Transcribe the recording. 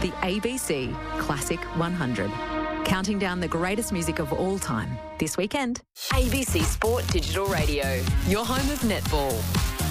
the ABC Classic 100. Counting down the greatest music of all time this weekend. ABC Sport Digital Radio, your home of netball.